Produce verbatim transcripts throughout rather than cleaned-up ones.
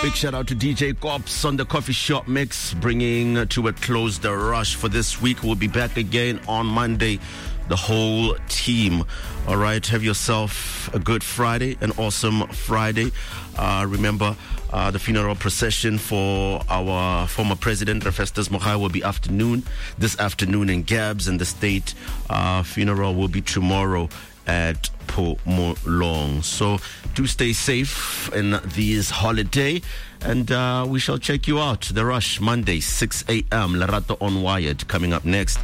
Big shout out to D J Cops on the Coffee Shop Mix, bringing to a close the rush for this week. We'll be back again on Monday, the whole team. All right, have yourself a good Friday, an awesome Friday. Uh, remember, uh, the funeral procession for our former president, Festus Mogae, will be afternoon, this afternoon in Gabs, and the state uh, funeral will be tomorrow at Phomolong. So do stay safe in this holiday, and uh, we shall check you out. The Rush, Monday, six a.m. Lerato on Wired, coming up next.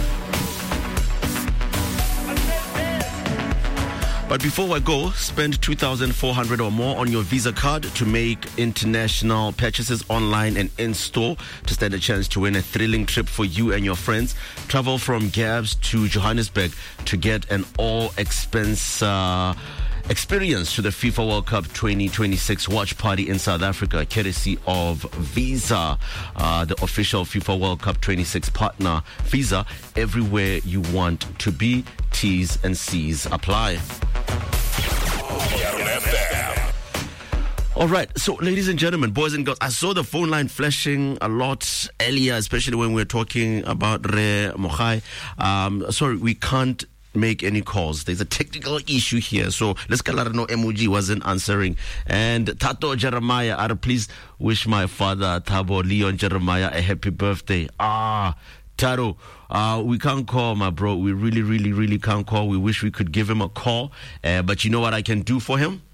But before I go, spend two thousand four hundred dollars or more on your Visa card to make international purchases online and in-store to stand a chance to win a thrilling trip for you and your friends. Travel from Gabs to Johannesburg to get an all-expense uh, experience to the FIFA World Cup twenty twenty-six watch party in South Africa, courtesy of Visa, uh, the official FIFA World Cup twenty-six partner. Visa, everywhere you want to be. T's and C's apply. All right, so ladies and gentlemen, boys and girls, I saw the phone line flashing a lot earlier, especially when we were talking about Re Mogae. Um, sorry, we can't make any calls. There's a technical issue here, so let's call her no emoji wasn't answering. And Tato Jeremiah, I'd please wish my father Thabo Leon Jeremiah a happy birthday. Ah, Taro, uh, we can't call, my bro. We really, really, really can't call. We wish we could give him a call. Uh, but you know what I can do for him?